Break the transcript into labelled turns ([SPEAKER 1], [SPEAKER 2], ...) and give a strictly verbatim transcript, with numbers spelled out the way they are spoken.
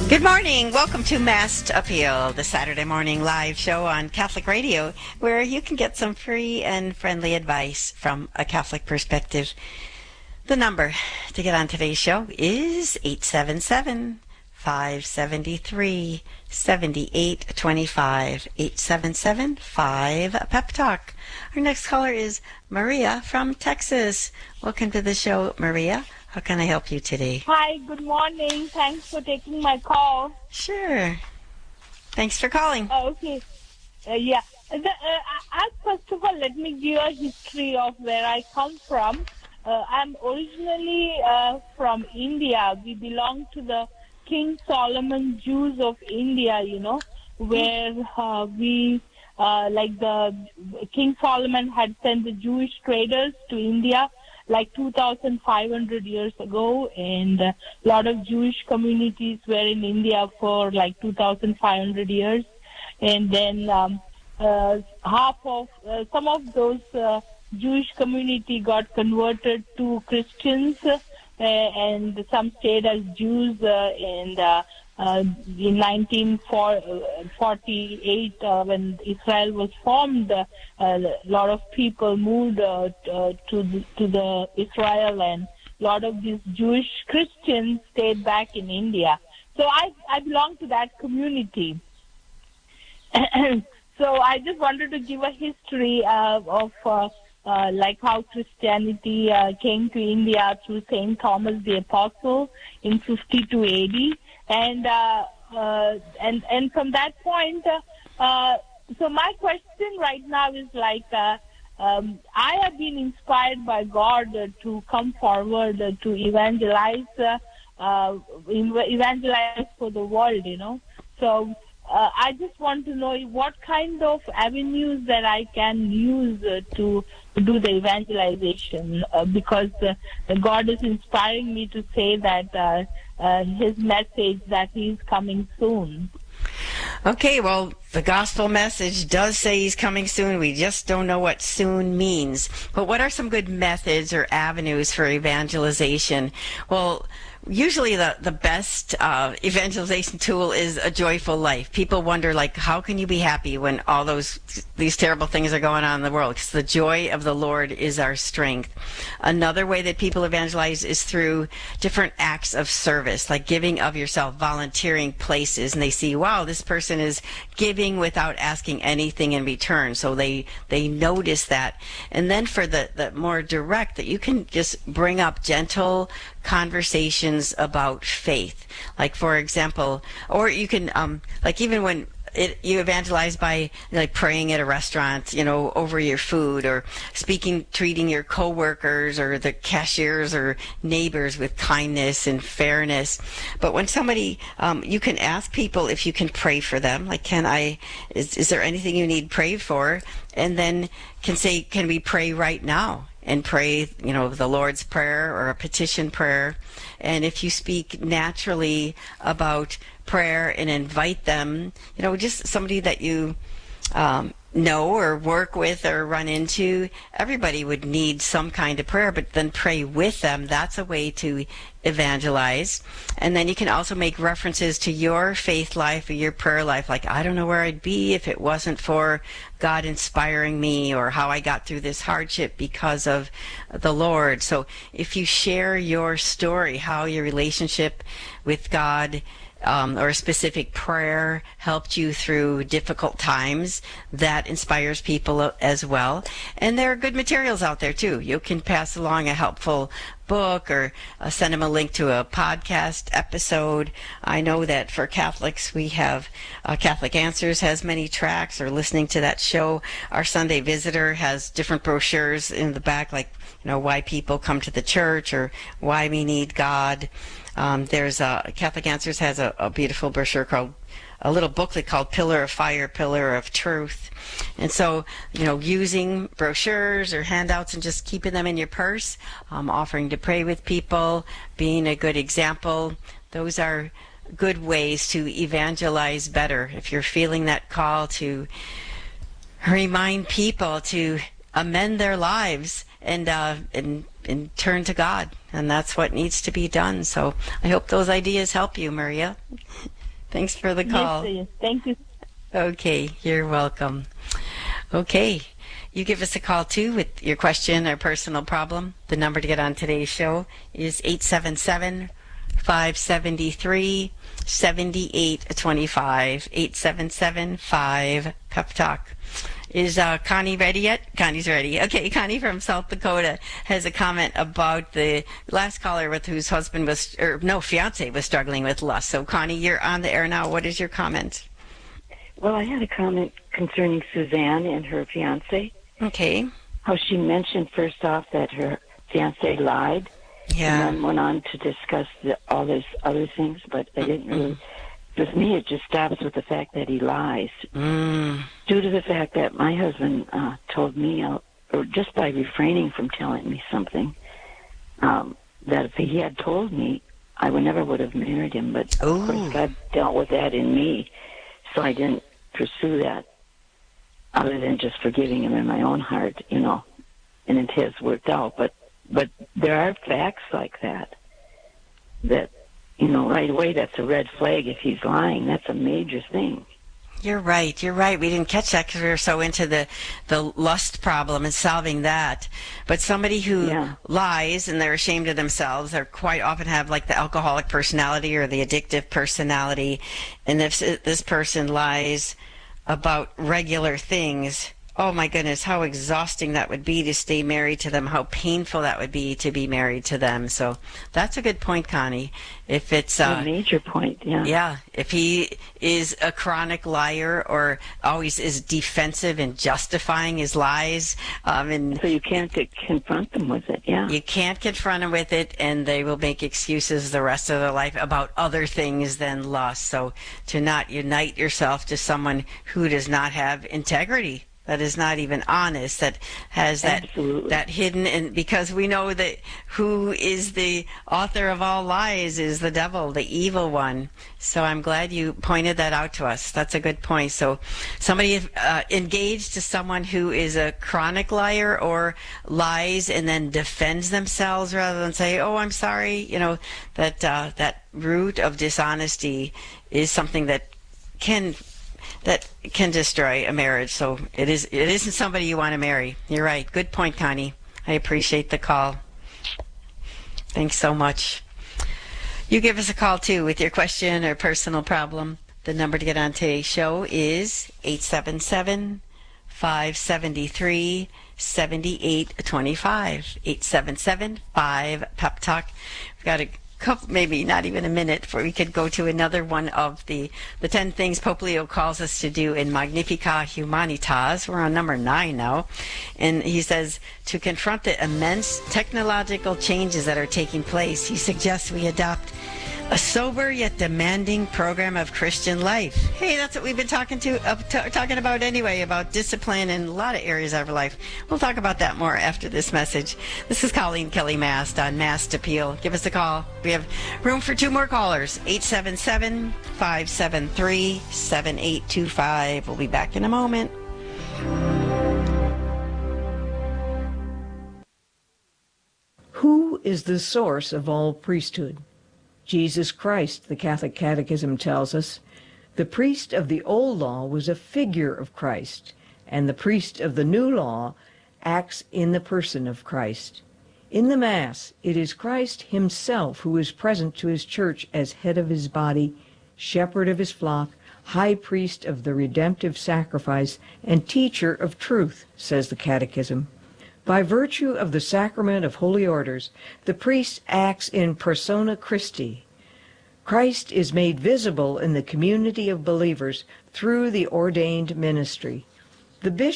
[SPEAKER 1] Good morning. Welcome to Mass Appeal, the Saturday morning live show on Catholic Radio, where you can get some free and friendly advice from a Catholic perspective. The number to get on today's show is eight seven seven, five seven three, seven eight two five, eight seven seven, five pep talk. Our next caller is Maria from Texas. Welcome to the show, Maria. How can I help you today?
[SPEAKER 2] Hi, good morning. Thanks for taking my call.
[SPEAKER 1] Sure. Thanks for calling.
[SPEAKER 2] Uh, okay. Uh, yeah. The, uh, as first of all, let me give a history of where I come from. Uh, I'm originally uh, from India. We belong to the King Solomon Jews of India, you know, where uh, we, uh, like the King Solomon had sent the Jewish traders to India like two thousand five hundred years ago, and a lot of Jewish communities were in India for like two thousand five hundred years. And then um, uh, half of, uh, some of those uh, Jewish community got converted to Christians, uh, and some stayed as Jews, uh, and uh, uh, in nineteen forty-eight, uh, when Israel was formed, uh, a lot of people moved uh, uh, to, the, to the Israel, and a lot of these Jewish Christians stayed back in India. So I, I belong to that community. So I just wanted to give a history uh, of uh, uh, like how Christianity uh, came to India through Saint Thomas the Apostle in fifty-two A D. And uh, uh, and and from that point, uh, uh, so my question right now is like, uh, um, I have been inspired by God uh, to come forward uh, to evangelize, uh, uh, evangelize for the world, you know. So uh, I just want to know what kind of avenues that I can use uh, to do the evangelization, uh, because uh, God is inspiring me to say that uh, uh, His message that He's coming soon.
[SPEAKER 1] Okay, well, the gospel message does say He's coming soon. We just don't know what soon means. But what are some good methods or avenues for evangelization? Well, usually the, the best uh, evangelization tool is a joyful life. People wonder, like, how can you be happy when all those these terrible things are going on in the world? Because the joy of the Lord is our strength. Another way that people evangelize is through different acts of service, like giving of yourself, volunteering places, and they see, wow, this person is giving without asking anything in return. So they they notice that. And then for the, the more direct, that you can just bring up gentle conversations about faith, like, for example, or you can um like even when it, you evangelize by like praying at a restaurant, you know, over your food, or speaking, treating your coworkers or the cashiers or neighbors with kindness and fairness. But when somebody, um, you can ask people if you can pray for them, like, can I, is, is there anything you need prayed for? And then can say, can we pray right now? And pray, you know, the Lord's Prayer or a petition prayer. And if you speak naturally about prayer and invite them, you know, just somebody that you um, know or work with or run into, everybody would need some kind of prayer, but then pray with them. That's a way to evangelize. And then you can also make references to your faith life or your prayer life, like, I don't know where I'd be if it wasn't for God inspiring me, or how I got through this hardship because of the Lord. So if you share your story, how your relationship with God Um, or a specific prayer helped you through difficult times, that inspires people as well. And there are good materials out there too. You can pass along a helpful book, or uh, send them a link to a podcast episode. I know that for Catholics, we have uh, Catholic Answers has many tracks, or listening to that show. Our Sunday Visitor has different brochures in the back, like, you know, why people come to the church, or why we need God. Um, there's a Catholic Answers has a, a beautiful brochure called, a little booklet called Pillar of Fire, Pillar of Truth. And so, you know, using brochures or handouts and just keeping them in your purse, um, offering to pray with people, being a good example, those are good ways to evangelize better. If you're feeling that call to remind people to amend their lives and uh, and and turn to God, and that's what needs to be done. So I hope those ideas help you, Maria. Thanks for the call.
[SPEAKER 2] Yes, yes. Thank you.
[SPEAKER 1] Okay, you're welcome. Okay, you give us a call too with your question or personal problem. The number to get on today's show is eight seven seven, five seven three, seven eight two five, eight seven seven, five, P E P Talk. Is uh, Connie ready yet? Connie's ready. Okay, Connie from South Dakota has a comment about the last caller with whose husband was, or no, fiance was struggling with lust. So Connie, you're on the air now. What is your comment?
[SPEAKER 3] Well, I had a comment concerning Suzanne and her fiance.
[SPEAKER 1] Okay.
[SPEAKER 3] How she mentioned first off that her fiance lied,
[SPEAKER 1] Yeah.
[SPEAKER 3] and then went on to discuss the, all these other things, but I didn't really. With me, it just stops with the fact that he lies.
[SPEAKER 1] Mm.
[SPEAKER 3] Due to the fact that my husband uh, told me, uh, or just by refraining from telling me something, um, that if he had told me, I would never would have married him. But
[SPEAKER 1] Ooh.
[SPEAKER 3] of course, God dealt with that in me, so I didn't pursue that, other than just forgiving him in my own heart, you know. And it has worked out. But but there are facts like that that. You know, right away, that's a red flag if he's lying. That's a major thing.
[SPEAKER 1] You're right. You're right. We didn't catch that because we were so into the, the lust problem and solving that. But somebody who
[SPEAKER 3] Yeah.
[SPEAKER 1] lies and they're ashamed of themselves, they quite often have like the alcoholic personality or the addictive personality. And if this person lies about regular things, oh my goodness, how exhausting that would be to stay married to them, how painful that would be to be married to them. So that's a good point, Connie. If it's uh,
[SPEAKER 3] a major point, yeah.
[SPEAKER 1] Yeah, if he is a chronic liar or always is defensive and justifying his lies, um, and
[SPEAKER 3] So you can't get, confront them with it, yeah.
[SPEAKER 1] you can't confront them with it, and they will make excuses the rest of their life about other things than lust. So to not unite yourself to someone who does not have integrity, that is not even honest, that has that
[SPEAKER 3] Absolutely.
[SPEAKER 1] that hidden, and because we know that who is the author of all lies is the devil, the evil one. So I'm glad you pointed that out to us. That's a good point. So somebody uh, engaged to someone who is a chronic liar or lies and then defends themselves rather than say, oh, I'm sorry, you know, that uh, that root of dishonesty is something that can that can destroy a marriage. So it is it isn't somebody you want to marry. You're right. Good point, Connie. I appreciate the call. Thanks so much. You give us a call too with your question or personal problem. The number to get on today's show is eight seven seven, five seven three, seven eight two five. eight seven seven, five, P E P Talk. We've got a couple, maybe not even a minute, before we could go to another one of the, the ten things Pope Leo calls us to do in Magnificat Humanitas. We're on number nine now. And he says, to confront the immense technological changes that are taking place, he suggests we adopt a sober yet demanding program of Christian life. Hey, that's what we've been talking to uh, t- talking about anyway, about discipline in a lot of areas of our life. We'll talk about that more after this message. This is Colleen Kelly Mast on Mast Appeal. Give us a call. We have room for two more callers. eight seven seven, five seven three, seven eight two five. We'll be back in a moment.
[SPEAKER 4] Who is the source of all priesthood? Jesus Christ, the Catholic Catechism tells us. The priest of the old law was a figure of Christ, and the priest of the new law acts in the person of Christ. In the Mass, it is Christ himself who is present to his church as head of his body, shepherd of his flock, high priest of the redemptive sacrifice, and teacher of truth, says the Catechism. By virtue of the sacrament of holy orders, the priest acts in persona Christi. Christ is made visible in the community of believers through the ordained ministry. The bishop